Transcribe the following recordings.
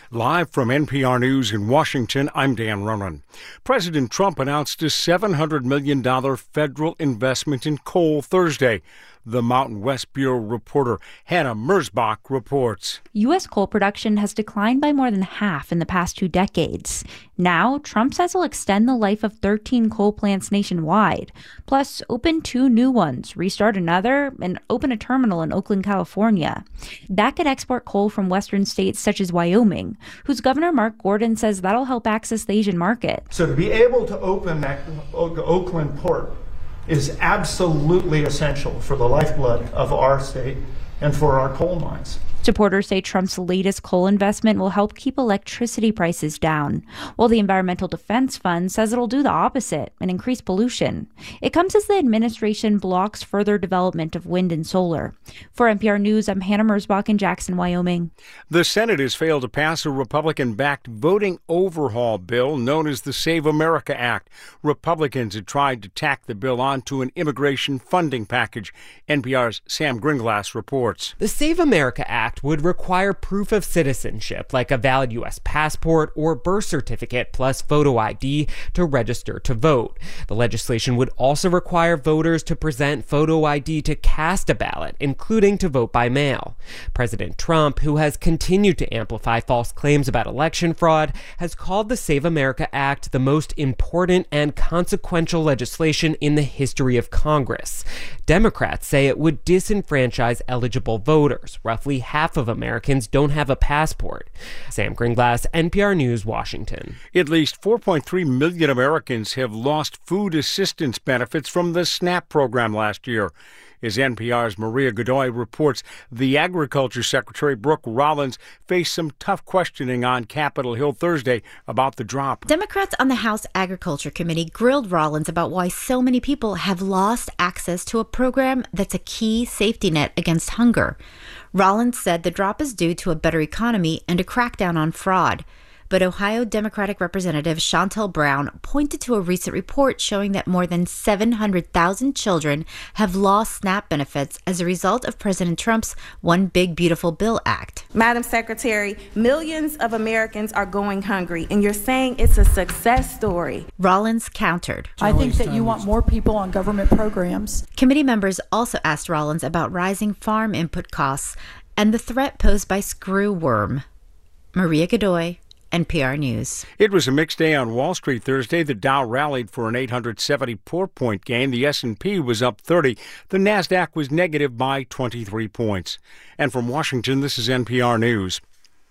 Live from NPR News in Washington, I'm Dan Ronan. President Trump announced a $700 million federal investment in coal Thursday. The Mountain West Bureau reporter Hannah Merzbach reports. U.S. coal production has declined by more than half in the past 2 decades. Now, Trump says he'll extend the life of 13 coal plants nationwide, plus open 2 new ones, restart another, and open a terminal in Oakland, California. That could export coal from western states such as Wyoming, whose Governor Mark Gordon says that'll help access the Asian market. So to be able to open that Oakland port is absolutely essential for the lifeblood of our state and for our coal mines. Supporters say Trump's latest coal investment will help keep electricity prices down, while the Environmental Defense Fund says it'll do the opposite and increase pollution. It comes as the administration blocks further development of wind and solar. For NPR News, I'm Hannah Merzbach in Jackson, Wyoming. The Senate has failed to pass a Republican-backed voting overhaul bill known as the Save America Act. Republicans had tried to tack the bill onto an immigration funding package. NPR's Sam Gringlass reports. The Save America Act would require proof of citizenship, like a valid U.S. passport or birth certificate plus photo ID to register to vote. The legislation would also require voters to present photo ID to cast a ballot, including to vote by mail. President Trump, who has continued to amplify false claims about election fraud, has called the Save America Act the most important and consequential legislation in the history of Congress. Democrats say it would disenfranchise eligible voters. Roughly half of Americans don't have a passport. Sam Gringlass, NPR News, Washington. At least 4.3 million Americans have lost food assistance benefits from the SNAP program last year. As NPR's Maria Godoy reports, the Agriculture Secretary Brooke Rollins faced some tough questioning on Capitol Hill Thursday about the drop. Democrats on the House Agriculture Committee grilled Rollins about why so many people have lost access to a program that's a key safety net against hunger. Rollins said the drop is due to a better economy and a crackdown on fraud. But Ohio Democratic Representative Shontel Brown pointed to a recent report showing that more than 700,000 children have lost SNAP benefits as a result of President Trump's One Big Beautiful Bill Act. Madam Secretary, millions of Americans are going hungry, and you're saying it's a success story. Rollins countered. I think that you want more people on government programs. Committee members also asked Rollins about rising farm input costs and the threat posed by screwworm. Maria Godoy, NPR News. It was a mixed day on Wall Street Thursday. The Dow rallied for an 874-point gain. The S&P was up 30. The Nasdaq was negative by 23 points. And from Washington, this is NPR News.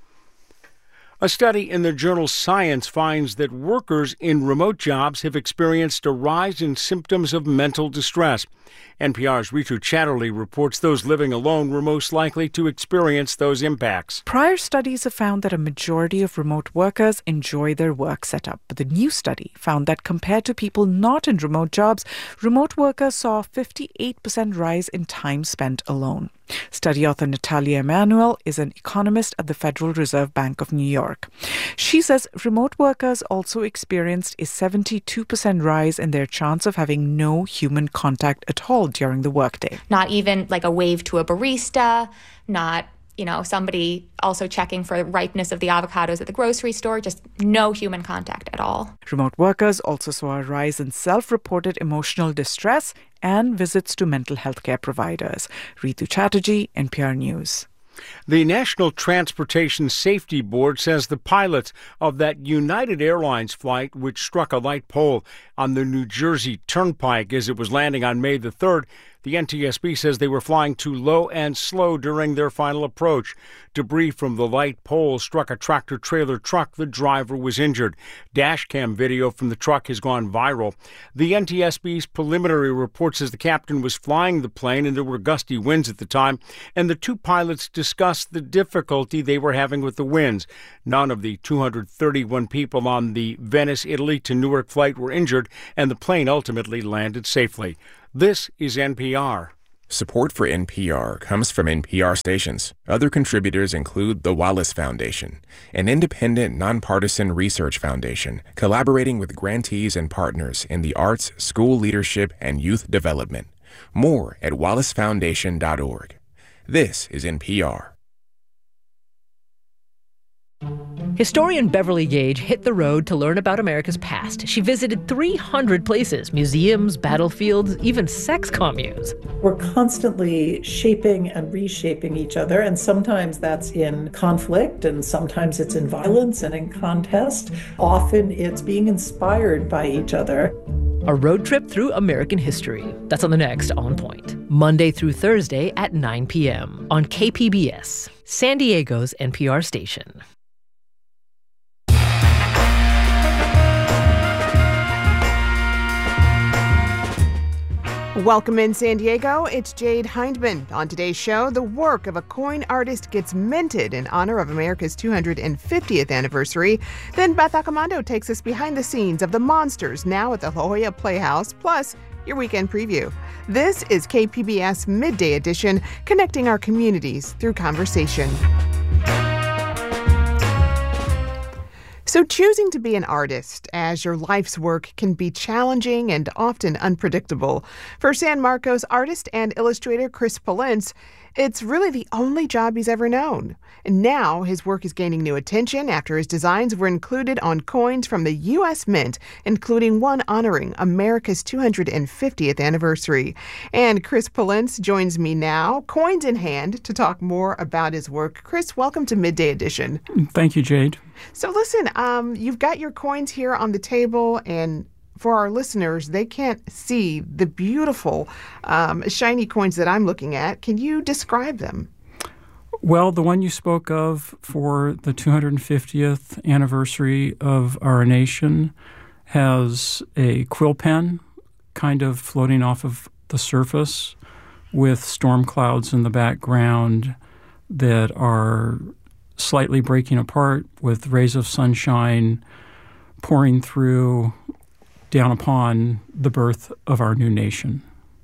A study in the journal Science finds that workers in remote jobs have experienced a rise in symptoms of mental distress. NPR's Ritu Chatterley reports those living alone were most likely to experience those impacts. Prior studies have found that a majority of remote workers enjoy their work setup. But the new study found that compared to people not in remote jobs, remote workers saw a 58% rise in time spent alone. Study author Natalia Emanuel is an economist at the Federal Reserve Bank of New York. She says remote workers also experienced a 72% rise in their chance of having no human contact at all during the workday. Not even like a wave to a barista, not, somebody also checking for ripeness of the avocados at the grocery store, just no human contact at all. Remote workers also saw a rise in self-reported emotional distress and visits to mental health care providers. Ritu Chatterjee, NPR News. The National Transportation Safety Board says the pilots of that United Airlines flight, which struck a light pole on the New Jersey Turnpike as it was landing on May the 3rd, the NTSB says they were flying too low and slow during their final approach. Debris from the light pole struck a tractor-trailer truck. The driver was injured. Dashcam video from the truck has gone viral. The NTSB's preliminary report says the captain was flying the plane and there were gusty winds at the time, and the two pilots discussed the difficulty they were having with the winds. None of the 231 people on the Venice, Italy to Newark flight were injured, and the plane ultimately landed safely. This is NPR. Support for NPR comes from NPR stations. Other contributors include the Wallace Foundation, an independent, nonpartisan research foundation collaborating with grantees and partners in the arts, school leadership, and youth development. More at wallacefoundation.org. This is NPR. Historian Beverly Gage hit the road to learn about America's past. She visited 300 places, museums, battlefields, even sex communes. We're constantly shaping and reshaping each other, and sometimes that's in conflict, and sometimes it's in violence and in contest. Often it's being inspired by each other. A road trip through American history. That's on the next On Point. Monday through Thursday at 9 p.m. on KPBS, San Diego's NPR station. Welcome in San Diego, it's Jade Hindman. On today's show, the work of a coin artist gets minted in honor of America's 250th anniversary. Then Beth Accomando takes us behind the scenes of the monsters now at the La Jolla Playhouse, plus your weekend preview. This is KPBS Midday Edition, connecting our communities through conversation. So choosing to be an artist as your life's work can be challenging and often unpredictable. For San Marcos artist and illustrator Chris Polentz, it's really the only job he's ever known. And now his work is gaining new attention after his designs were included on coins from the U.S. Mint, including one honoring America's 250th anniversary. And Chris Polentz joins me now, coins in hand, to talk more about his work. Chris, welcome to Midday Edition. Thank you, Jade. So listen, you've got your coins here on the table, and for our listeners, they can't see the beautiful, shiny coins that I'm looking at. Can you describe them? Well, the one you spoke of for the 250th anniversary of our nation has a quill pen kind of floating off of the surface with storm clouds in the background that are slightly breaking apart with rays of sunshine pouring through down upon the birth of our new nation.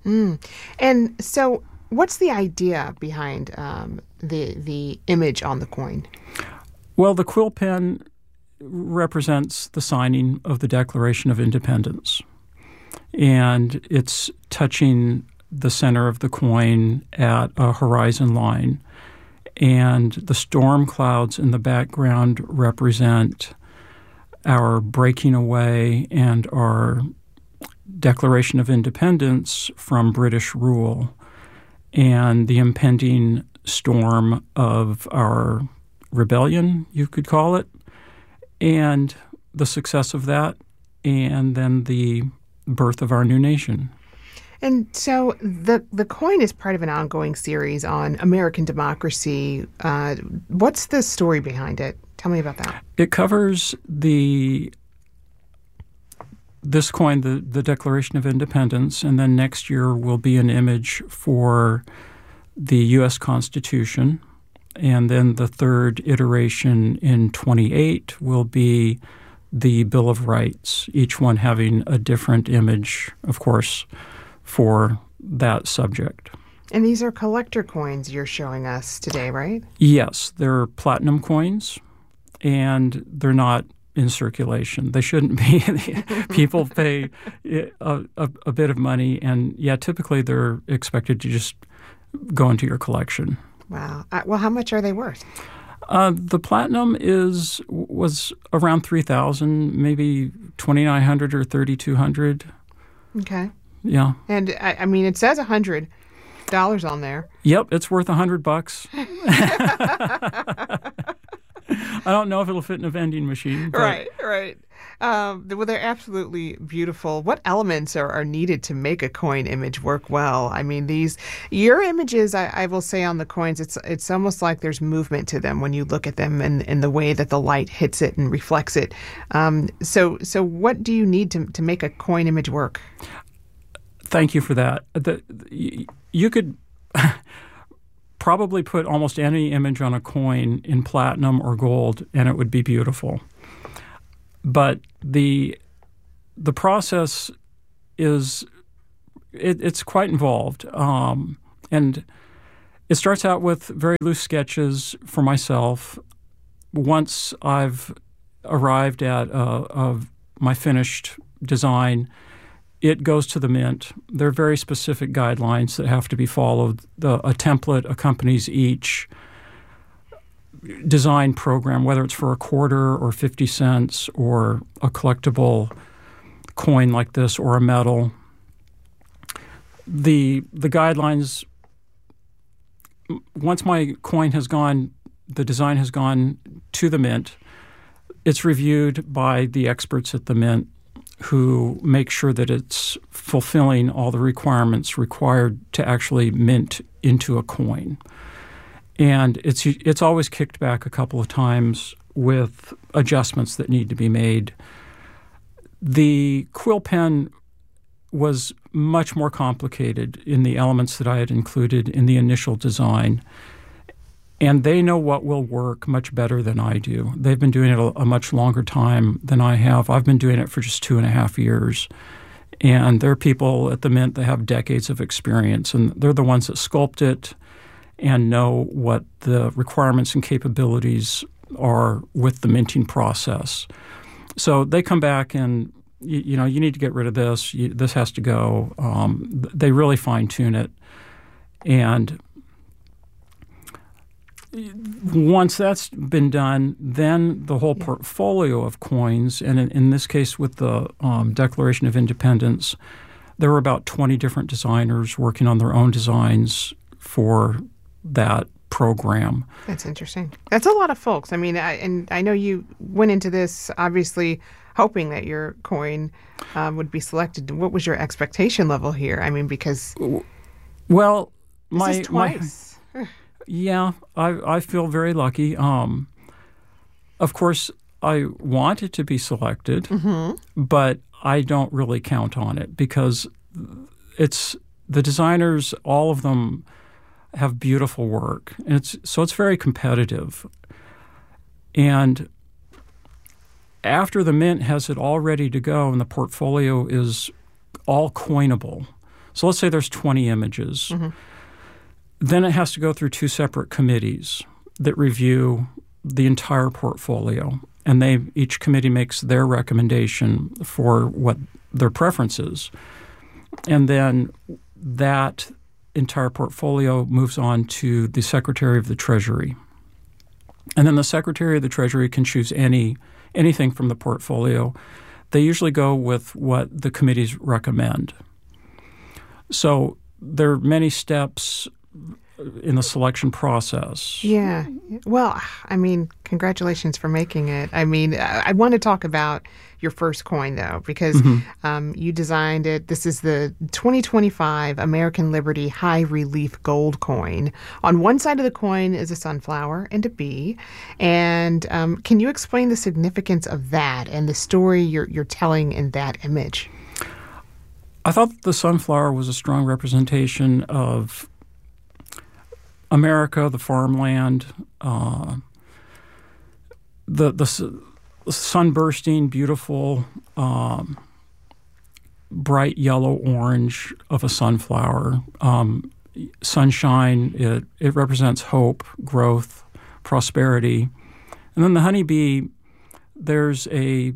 And so what's the idea behind the image on the coin? Well, the quill pen represents the signing of the Declaration of Independence. And it's touching the center of the coin at a horizon line. And the storm clouds in the background represent our breaking away and our Declaration of Independence from British rule and the impending storm of our rebellion, you could call it, and the success of that, and then the birth of our new nation. And so the coin is part of an ongoing series on American democracy. What's the story behind it? Tell me about that. It covers this coin, the Declaration of Independence, and then next year will be an image for the U.S. Constitution. And then the third iteration in 28 will be the Bill of Rights, each one having a different image, of course, for that subject. And these are collector coins you're showing us today, right? Yes, they're platinum coins, and they're not in circulation. They shouldn't be. People pay a bit of money, and typically they're expected to just go into your collection. Wow. Well, how much are they worth? The platinum was around $3,000, maybe $2,900 or $3,200. Okay. Yeah. And I mean, it says $100 on there. Yep, it's worth $100. I don't know if it'll fit in a vending machine. But. Right. Well, they're absolutely beautiful. What elements are needed to make a coin image work well? I mean, your images, I will say on the coins, it's almost like there's movement to them when you look at them and the way that the light hits it and reflects it. So what do you need to make a coin image work? Thank you for that. You could probably put almost any image on a coin in platinum or gold, and it would be beautiful. But the process is it's quite involved, and it starts out with very loose sketches for myself. Once I've arrived at my finished design, it goes to the mint. There are very specific guidelines that have to be followed. A template accompanies each. design program, whether it's for a quarter or 50 cents or a collectible coin like this or a medal, the guidelines, once my coin has gone, the design has gone to the mint, it's reviewed by the experts at the mint who make sure that it's fulfilling all the requirements required to actually mint into a coin. And it's always kicked back a couple of times with adjustments that need to be made. The quill pen was much more complicated in the elements that I had included in the initial design. And they know what will work much better than I do. They've been doing it a much longer time than I have. I've been doing it for just 2.5 years. And there are people at the Mint that have decades of experience, and they're the ones that sculpt it and know what the requirements and capabilities are with the minting process. So they come back and, you need to get rid of this. This has to go. They really fine-tune it. And once that's been done, then the whole portfolio of coins, and in this case with the Declaration of Independence, there were about 20 different designers working on their own designs for that program. That's interesting. That's a lot of folks. I mean, I know you went into this obviously hoping that your coin would be selected. What was your expectation level here? I mean, because well, this is twice. Yeah, I feel very lucky. Of course, I want it to be selected, but I don't really count on it because it's the designers, all of them have beautiful work, and it's very competitive. And after the Mint has it all ready to go and the portfolio is all coinable, so let's say there's 20 images. Then it has to go through 2 separate committees that review the entire portfolio, and each committee makes their recommendation for what their preference is. And then that entire portfolio moves on to the Secretary of the Treasury. And then the Secretary of the Treasury can choose anything from the portfolio. They usually go with what the committees recommend. So there are many steps in the selection process. Yeah. Well, I mean, congratulations for making it. I mean, I want to talk about your first coin, though, because you designed it. This is the 2025 American Liberty High Relief Gold coin. On one side of the coin is a sunflower and a bee. And can you explain the significance of that and the story you're telling in that image? I thought the sunflower was a strong representation of America, the farmland, the sun-bursting, beautiful, bright yellow-orange of a sunflower. Sunshine, it represents hope, growth, prosperity. And then the honeybee, there's a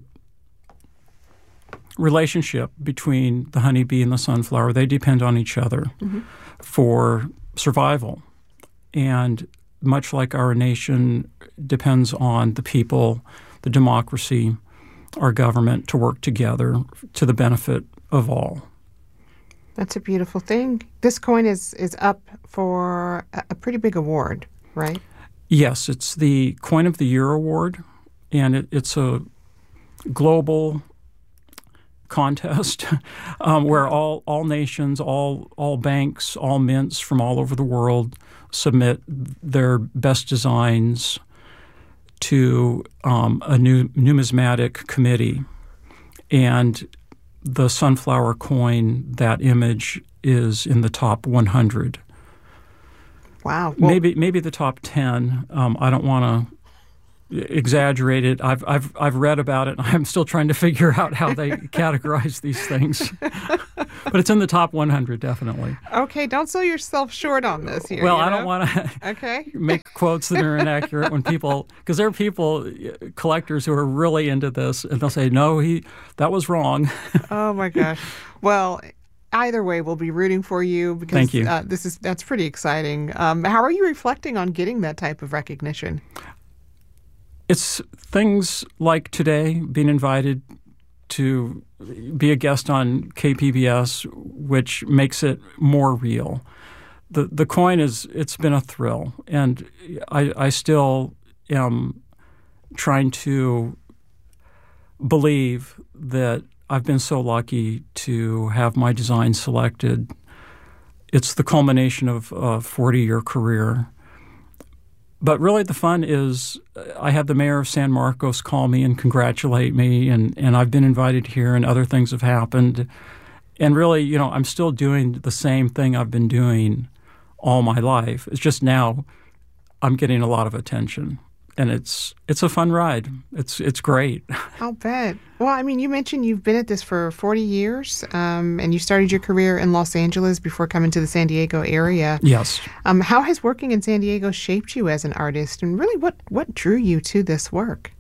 relationship between the honeybee and the sunflower. They depend on each other for survival. And much like our nation depends on the people, the democracy, our government to work together to the benefit of all. That's a beautiful thing. This coin is up for a pretty big award, right? Yes, it's the Coin of the Year award, and it's a global contest where all nations, all banks, all mints from all over the world submit their best designs to a new numismatic committee. And the sunflower coin, that image, is in the top 100. Wow. Well, maybe the top 10. I don't want to exaggerate it. I've read about it, and I'm still trying to figure out how they categorize these things. But it's in the top 100, definitely. Okay, don't sell yourself short on this here. Well, I don't want to make quotes that are inaccurate when people, because there are people, collectors who are really into this, and they'll say, no, that was wrong. Oh my gosh. Well, either way, we'll be rooting for you because Thank you. That's pretty exciting. How are you reflecting on getting that type of recognition? It's things like today, being invited to be a guest on KPBS, which makes it more real. The coin it's been a thrill, and I still am trying to believe that I've been so lucky to have my design selected. It's the culmination of a 40-year career. But really the fun is I had the mayor of San Marcos call me and congratulate me, and I've been invited here and other things have happened. And really, I'm still doing the same thing I've been doing all my life. It's just now I'm getting a lot of attention. And it's a fun ride. It's great. I'll bet. Well, I mean, you mentioned you've been at this for 40 years, and you started your career in Los Angeles before coming to the San Diego area. Yes. How has working in San Diego shaped you as an artist, and really what drew you to this work?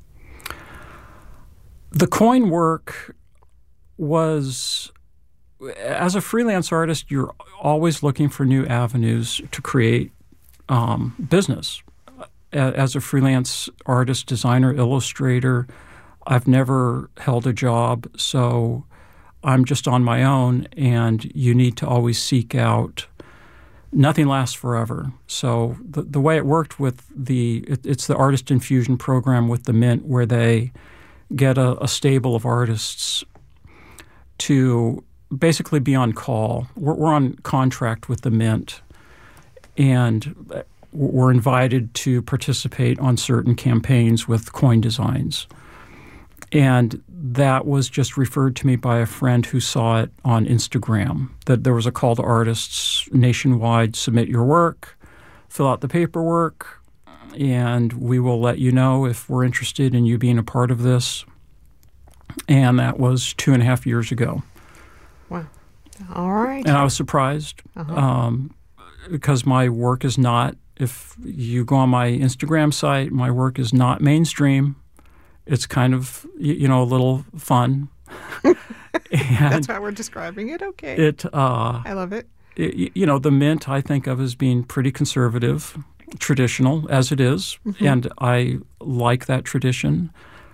The coin work was, as a freelance artist, you're always looking for new avenues to create business. As a freelance artist, designer, illustrator, I've never held a job, so I'm just on my own, and you need to always seek out. Nothing lasts forever. So the way it worked with it's the Artist Infusion program with the Mint, where they get a stable of artists to basically be on call. We're on contract with the Mint, and we're invited to participate on certain campaigns with coin designs. And that was just referred to me by a friend who saw it on Instagram, that there was a call to artists nationwide: submit your work, fill out the paperwork, and we will let you know if we're interested in you being a part of this. And that was 2.5 years ago. Wow. All right. And I was surprised because my work is not, if you go on my Instagram site, my work is not mainstream. It's kind of, a little fun. That's how we're describing it? Okay. I love it. The Mint I think of as being pretty conservative, traditional, as it is, and I like that tradition.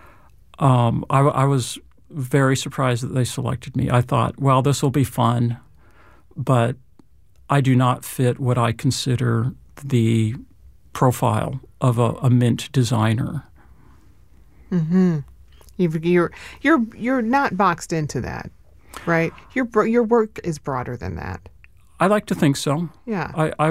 I was very surprised that they selected me. I thought, well, this will be fun, but I do not fit what I consider the profile of a Mint designer. Mm-hmm. You're not boxed into that, right? Your work is broader than that. I like to think so. Yeah.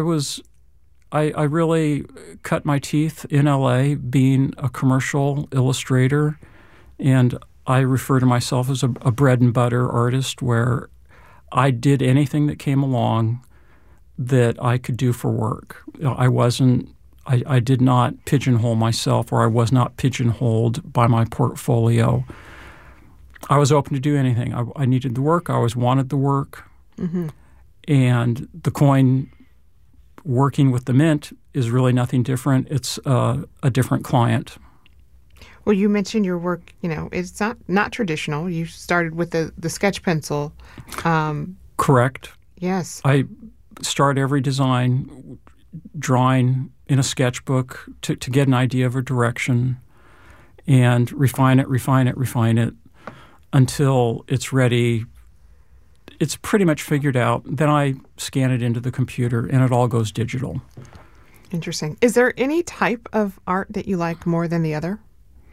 I really cut my teeth in LA being a commercial illustrator, and I refer to myself as a bread and butter artist, where I did anything that came along that I could do for work. I did not pigeonhole myself, or I was not pigeonholed by my portfolio. I was open to do anything. I needed the work. I always wanted the work. Mm-hmm. And the coin, working with the Mint, is really nothing different. It's a different client. Well, you mentioned your work, it's not traditional. You started with the sketch pencil. Correct. Yes. I start every design drawing in a sketchbook to get an idea of a direction, and refine it until it's ready. It's pretty much figured out. Then I scan it into the computer, and it all goes digital. Interesting. Is there any type of art that you like more than the other?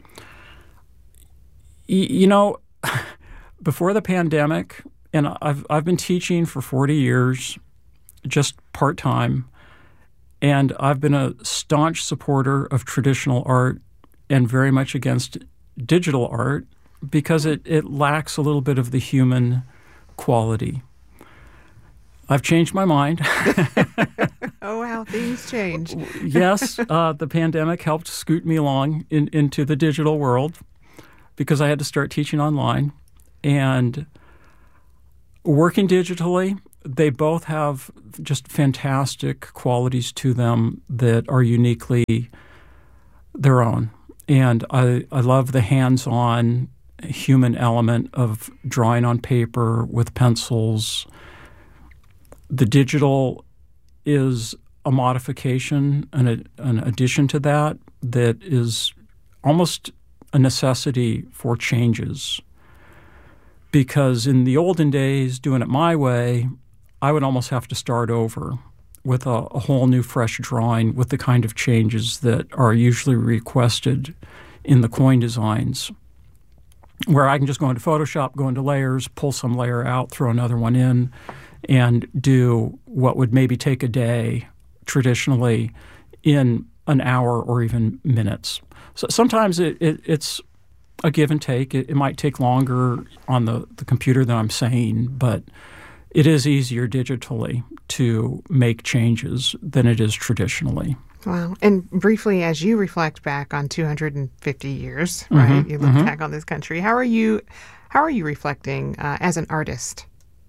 Before the pandemic, and I've been teaching for 40 years, just part-time, and I've been a staunch supporter of traditional art and very much against digital art because it lacks a little bit of the human quality. I've changed my mind. Oh, how things change. Yes, the pandemic helped scoot me along into the digital world because I had to start teaching online. And working digitally, they both have just fantastic qualities to them that are uniquely their own. And I love the hands-on human element of drawing on paper with pencils. The digital is a modification, an addition to that is almost a necessity for changes. Because in the olden days, doing it my way, I would almost have to start over with a whole new fresh drawing with the kind of changes that are usually requested in the coin designs, where I can just go into Photoshop, go into layers, pull some layer out, throw another one in, and do what would maybe take a day traditionally in an hour or even minutes. So sometimes it's a give and take. It might take longer on the computer than I'm saying, but it is easier digitally to make changes than it is traditionally. Wow. And briefly, as you reflect back on 250 years, right? You look back on this country. How are you reflecting as an artist?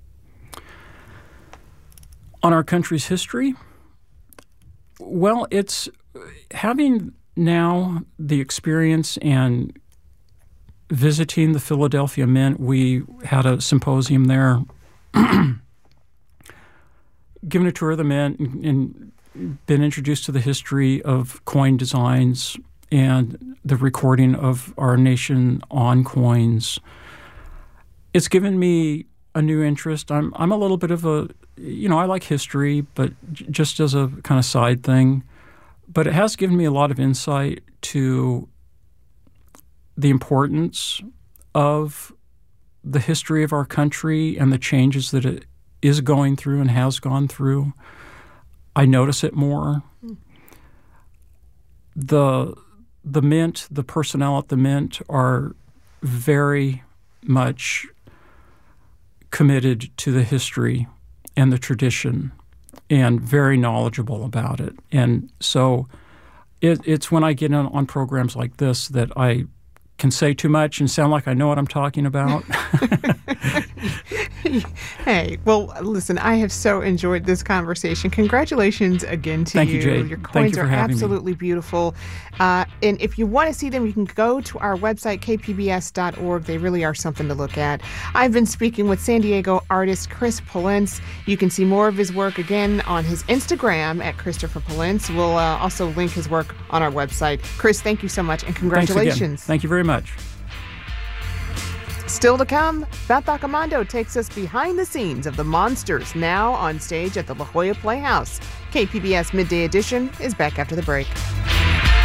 On our country's history? Well, it's having now the experience and visiting the Philadelphia Mint. We had a symposium there, given a tour of the Mint and been introduced to the history of coin designs and the recording of our nation on coins. It's given me a new interest. I'm a little bit of a, I like history, but just as a kind of side thing. But it has given me a lot of insight to the importance of the history of our country and the changes that it is going through and has gone through. I notice it more. The Mint, the personnel at the Mint are very much committed to the history and the tradition and very knowledgeable about it. And so it's when I get on programs like this that I can say too much and sound like I know what I'm talking about. Hey, well, listen, I have so enjoyed this conversation. Congratulations again to Thank you, Jay. Your coins are absolutely beautiful. And if you want to see them, you can go to our website, kpbs.org. They really are something to look at. I've been speaking with San Diego artist Chris Polentz. You can see more of his work again on his Instagram at Christopher Polentz. We'll also link his work on our website. Chris, thank you so much, and congratulations. Thank you very much. Still to come, Beth Accomando takes us behind the scenes of the Monsters, now on stage at the La Jolla Playhouse. KPBS Midday Edition is back after the break.